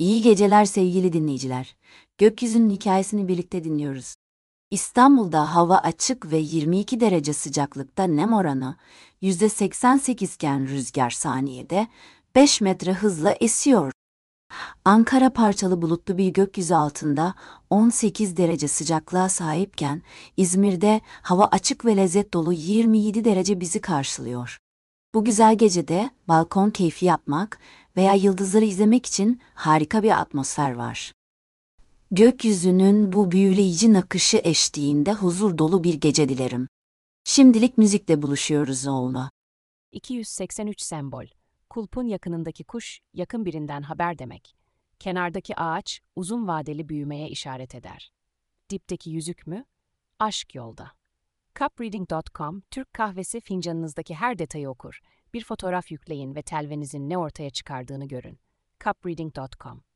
İyi geceler sevgili dinleyiciler. Gökyüzünün hikayesini birlikte dinliyoruz. İstanbul'da hava açık ve 22 derece sıcaklıkta nem oranı %88 iken rüzgar saniyede 5 metre hızla esiyor. Ankara parçalı bulutlu bir gökyüzü altında 18 derece sıcaklığa sahipken İzmir'de hava açık ve lezzet dolu 27 derece bizi karşılıyor. Bu güzel gecede balkon keyfi yapmak veya yıldızları izlemek için harika bir atmosfer var. Gökyüzünün bu büyüleyici nakışı eşliğinde huzur dolu bir gece dilerim. Şimdilik müzikle buluşuyoruz oğlu. 283 sembol. Kulpun yakınındaki kuş, yakın birinden haber demek. Kenardaki ağaç, uzun vadeli büyümeye işaret eder. Dipteki yüzük mü? Aşk yolda. Cupreading.com, Türk kahvesi fincanınızdaki her detayı okur. Bir fotoğraf yükleyin ve telvenizin ne ortaya çıkardığını görün. Cupreading.com